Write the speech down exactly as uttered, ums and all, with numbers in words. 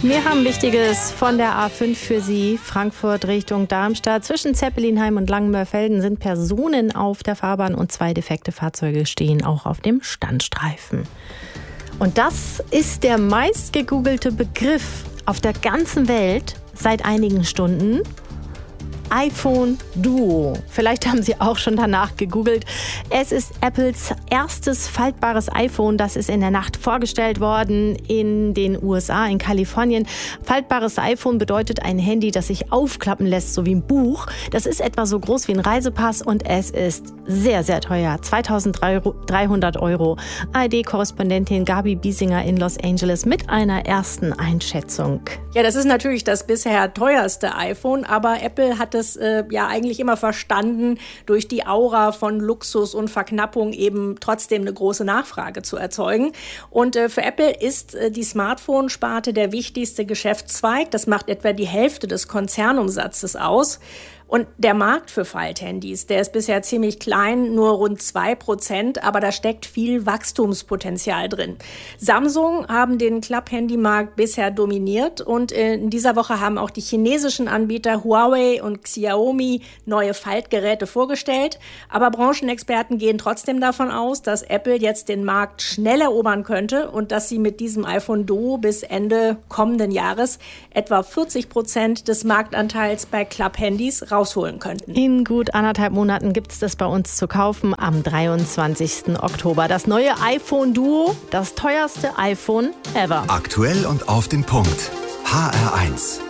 Wir haben Wichtiges von der A fünf für Sie. Frankfurt Richtung Darmstadt. Zwischen Zeppelinheim und Langenmörfelden sind Personen auf der Fahrbahn und zwei defekte Fahrzeuge stehen auch auf dem Standstreifen. Und das ist der meist gegoogelte Begriff auf der ganzen Welt seit einigen Stunden. iPhone Duo. Vielleicht haben Sie auch schon danach gegoogelt. Es ist Apples erstes faltbares iPhone. Das ist in der Nacht vorgestellt worden in den U S A, in Kalifornien. Faltbares iPhone bedeutet ein Handy, das sich aufklappen lässt, so wie ein Buch. Das ist etwa so groß wie ein Reisepass und es ist sehr, sehr teuer. zweitausenddreihundert Euro. A R D-Korrespondentin Gabi Biesinger in Los Angeles mit einer ersten Einschätzung. Ja, das ist natürlich das bisher teuerste iPhone, aber Apple hat es äh, ja eigentlich immer verstanden, durch die Aura von Luxus und Verknappung eben trotzdem eine große Nachfrage zu erzeugen. Und äh, für Apple ist äh, die Smartphone-Sparte der wichtigste Geschäftszweig. Das macht etwa die Hälfte des Konzernumsatzes aus. Und der Markt für Falthandys, der ist bisher ziemlich klein, nur rund zwei Prozent, aber da steckt viel Wachstumspotenzial drin. Samsung haben den Klapphandymarkt bisher dominiert und in dieser Woche haben auch die chinesischen Anbieter Huawei und Xiaomi neue Faltgeräte vorgestellt. Aber Branchenexperten gehen trotzdem davon aus, dass Apple jetzt den Markt schnell erobern könnte und dass sie mit diesem iPhone Duo bis Ende kommenden Jahres etwa vierzig Prozent des Marktanteils bei Klapphandys rausholen könnten. In gut anderthalb Monaten gibt es das bei uns zu kaufen am dreiundzwanzigsten Oktober. Das neue iPhone Duo, das teuerste iPhone ever. Aktuell und auf den Punkt. H R eins.